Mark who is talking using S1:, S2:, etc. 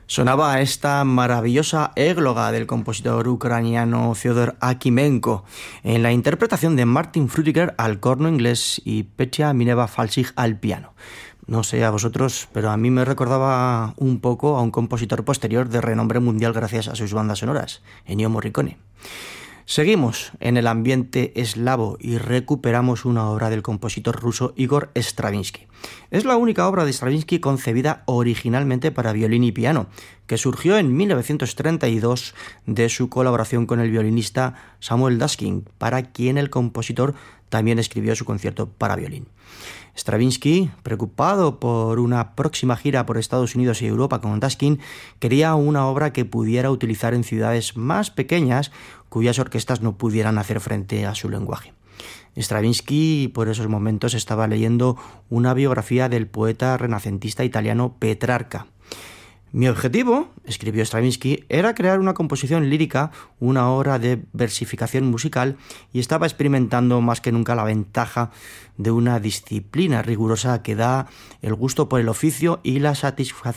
S1: Sonaba esta maravillosa égloga del compositor ucraniano Fyodor Akimenko en la interpretación de Martin Frutiger al corno inglés y Petya Mineva-Falchik al piano. No sé a vosotros, pero a mí me recordaba un poco a un compositor posterior de renombre mundial gracias a sus bandas sonoras, Ennio Morricone. Seguimos en el ambiente eslavo y recuperamos una obra del compositor ruso Igor Stravinsky. Es la única obra de Stravinsky concebida originalmente para violín y piano, que surgió en 1932 de su colaboración con el violinista Samuel Daskin, para quien el compositor también escribió su concierto para violín. Stravinsky, preocupado por una próxima gira por Estados Unidos y Europa con Daskin, quería una obra que pudiera utilizar en ciudades más pequeñas cuyas orquestas no pudieran hacer frente a su lenguaje. Stravinsky por esos momentos estaba leyendo una biografía del poeta renacentista italiano Petrarca. Mi objetivo, escribió Stravinsky, era crear una composición lírica, una obra de versificación musical, y estaba experimentando más que nunca la ventaja de una disciplina rigurosa que da el gusto por el oficio y la satisfacción